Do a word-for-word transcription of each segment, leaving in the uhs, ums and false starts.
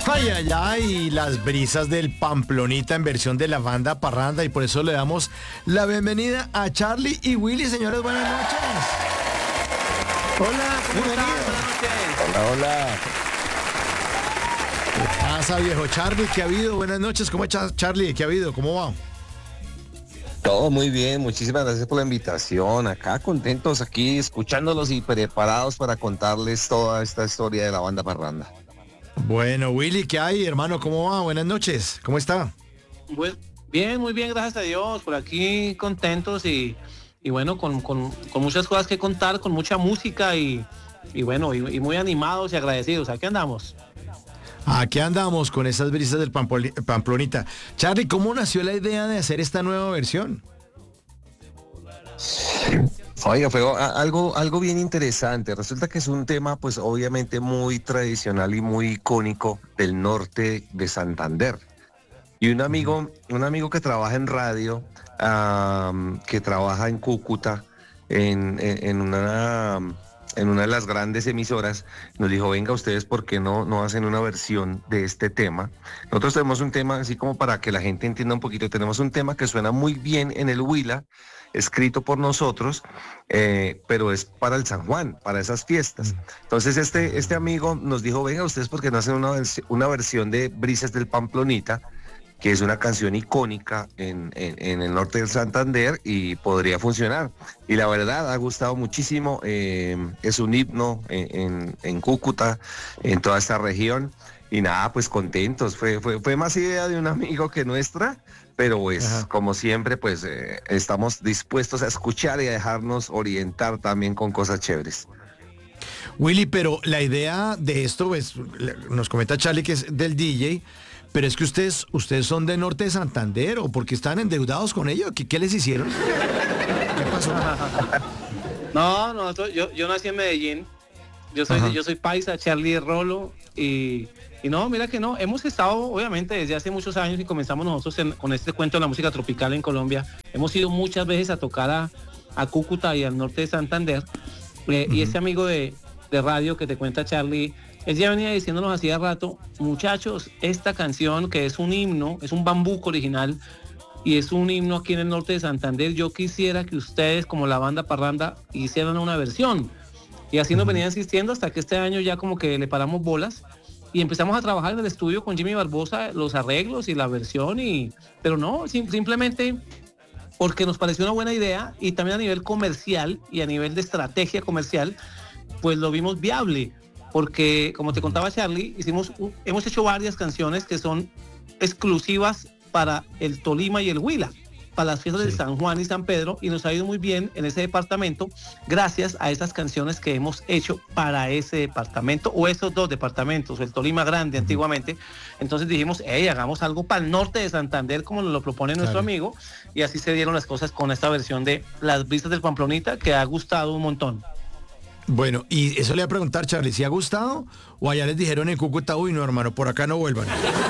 Ay, ay, ay, las brisas del Pamplonita en versión de la banda Parranda, y por eso le damos la bienvenida a Charlie y Willy. Señores, buenas noches. Hola, ¿cómo están? Hola, hola. ¿Qué pasa, viejo Charlie? ¿Qué ha habido? Buenas noches, ¿cómo está Charlie? ¿Qué ha habido? ¿Cómo va? Todo muy bien, muchísimas gracias por la invitación. Acá contentos, aquí escuchándolos y preparados para contarles toda esta historia de la banda Parranda. Bueno, Willy, ¿qué hay, hermano? ¿Cómo va? Buenas noches, ¿cómo está? Pues, bien, muy bien, gracias a Dios. Por aquí contentos y, y bueno, con, con, con muchas cosas que contar, con mucha música y, y bueno, y, y muy animados y agradecidos. Aquí andamos. Aquí andamos con esas brisas del Pampoli- Pamplonita. Charlie, ¿cómo nació la idea de hacer esta nueva versión? Oiga, fue a- algo, algo bien interesante. Resulta que es un tema, pues obviamente muy tradicional y muy icónico del norte de Santander. Y un amigo, un amigo que trabaja en radio, am, que trabaja en Cúcuta, en, en, en una, en una de las grandes emisoras, nos dijo, venga ustedes, ¿por qué no, no hacen una versión de este tema? Nosotros tenemos un tema, así como para que la gente entienda un poquito, tenemos un tema que suena muy bien en el Huila, escrito por nosotros, eh, pero es para el San Juan, para esas fiestas. Entonces este, este amigo nos dijo, venga ustedes, ¿por qué no hacen una, vers- una versión de Brisas del Pamplonita? Que es una canción icónica en, en, en el norte del Santander y podría funcionar. Y la verdad ha gustado muchísimo, eh, es un himno en, en, en Cúcuta, en toda esta región. Y nada, pues contentos, fue, fue, fue más idea de un amigo que nuestra, pero pues Ajá. como siempre, pues eh, estamos dispuestos a escuchar y a dejarnos orientar también con cosas chéveres. Willy, pero la idea de esto, pues, nos comenta Charlie que es del D J, pero es que ustedes, ustedes son de Norte de Santander, o porque están endeudados con ellos. ¿Qué, qué les hicieron? ¿Qué pasó? No, nosotros, yo, yo nací en Medellín. Yo soy, Ajá. yo soy paisa, Charlie de Rolo. Y, y no, mira que no, hemos estado obviamente desde hace muchos años y comenzamos nosotros en- con este cuento de la música tropical en Colombia. Hemos ido muchas veces a tocar a, a Cúcuta y al norte de Santander. Eh, Y ese amigo de, de radio que te cuenta Charlie, él ya venía diciéndonos hacía rato, muchachos, esta canción que es un himno, es un bambuco original y es un himno aquí en el norte de Santander, yo quisiera que ustedes como la banda Parranda hicieran una versión. Y así nos venía insistiendo hasta que este año ya como que le paramos bolas y empezamos a trabajar en el estudio con Jimmy Barbosa los arreglos y la versión, y pero no, sim- simplemente porque nos pareció una buena idea y también a nivel comercial y a nivel de estrategia comercial, pues lo vimos viable, porque como te contaba Charlie, hicimos, un- hemos hecho varias canciones que son exclusivas para el Tolima y el Huila, para las fiestas Sí. de San Juan y San Pedro, y nos ha ido muy bien en ese departamento gracias a esas canciones que hemos hecho para ese departamento o esos dos departamentos, el Tolima Grande antiguamente. Entonces dijimos, hey, hagamos algo para el norte de Santander como nos lo propone nuestro Claro. amigo, y así se dieron las cosas con esta versión de Las Brisas del Pamplonita, que ha gustado un montón. Bueno, y eso le voy a preguntar, Charlie, ¿si ha gustado? ¿O allá les dijeron en Cúcuta, uy, no, hermano, por acá no vuelvan?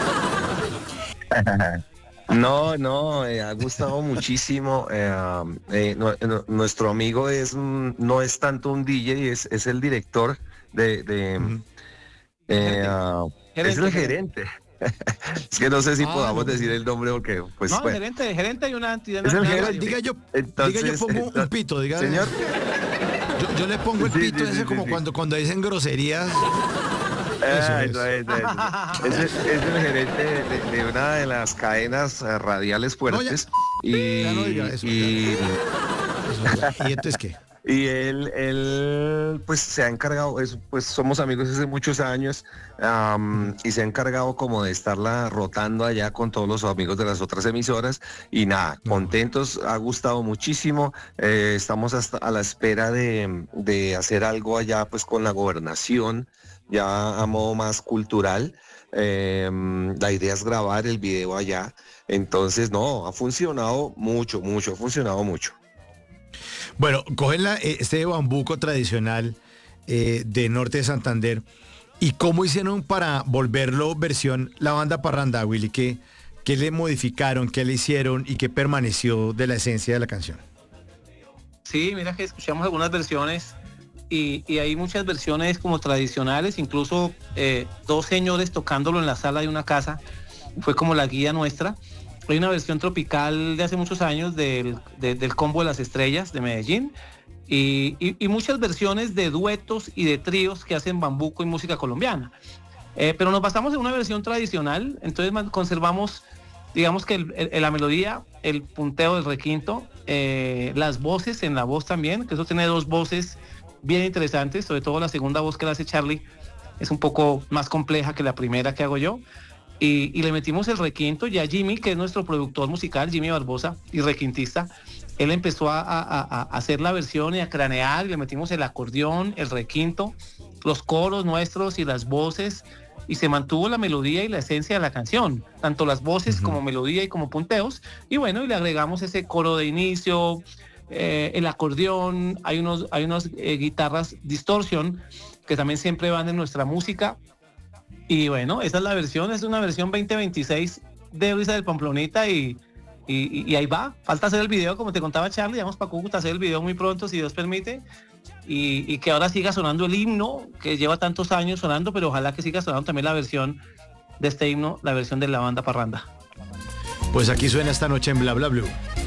No, no, eh, ha gustado muchísimo. eh, eh, no- no- nuestro amigo es mm, no es tanto un D J, es, es el director de, de, Ujú. eh, Gerente, ah, es gerente, el gerente. gerente. Es que no sé si Ah, podamos no. decir el nombre porque, pues, No, el bueno, gerente, el gerente hay una entidad es el nacional. Diga, gerente. diga yo, diga yo Entonces, pongo un ento- pito, diga. señor. Yo, yo le pongo el Sí, pito sí, ese sí, como sí, sí. cuando, cuando dicen groserías. Ah, Eso eso es. es, eso es. Es, el es el gerente de, de- de una de las cadenas eh, radiales No, ya, fuertes y, ya no diga eso. y, Eso ya. ¿Y entonces qué? y él, él pues se ha encargado, es, pues somos amigos hace muchos años, am, y se ha encargado como de estarla rotando allá con todos los amigos de las otras emisoras y nada, No. contentos, ha gustado muchísimo, eh, estamos hasta a la espera de, de hacer algo allá pues con la gobernación, ya a modo más cultural. Eh, la idea es grabar el video allá, entonces no, ha funcionado mucho, mucho, ha funcionado mucho. Bueno, cogen la, eh, este bambuco tradicional eh, de Norte de Santander. ¿Y cómo hicieron para volverlo versión la banda Parranda, Willy? ¿Qué, qué le modificaron, qué le hicieron y qué permaneció de la esencia de la canción? Sí, mira que escuchamos algunas versiones y, y hay muchas versiones como tradicionales, incluso eh, dos señores tocándolo en la sala de una casa, fue como la guía nuestra. Hay una versión tropical de hace muchos años del, de, del Combo de las Estrellas de Medellín, y, y, y muchas versiones de duetos y de tríos que hacen bambuco y música colombiana. Eh, pero nos basamos en una versión tradicional, entonces conservamos, digamos que el, el, la melodía, el punteo del requinto, eh, las voces en la voz también, que eso tiene dos voces bien interesantes, sobre todo la segunda voz que la hace Charlie es un poco más compleja que la primera que hago yo, y, y le metimos el requinto. Ya Jimmy, que es nuestro productor musical, Jimmy Barbosa, y requintista, él empezó a, a, a hacer la versión y a cranear, y le metimos el acordeón, el requinto, los coros nuestros y las voces, y se mantuvo la melodía y la esencia de la canción, tanto las voces uh-huh. como melodía y como punteos, y bueno, y le agregamos ese coro de inicio, eh, el acordeón, hay unos, hay unas eh, guitarras distorsión que también siempre van en nuestra música, y bueno, esa es la versión, es una versión veinte veintiséis de Brisa del Pamplonita, y, y, y ahí va, falta hacer el video, como te contaba Charlie, vamos para Cúcuta a hacer el video muy pronto, si Dios permite, Y, y que ahora siga sonando el himno, que lleva tantos años sonando, pero ojalá que siga sonando también la versión de este himno, la versión de la banda Parranda. Pues aquí suena esta noche en Bla Bla Blue.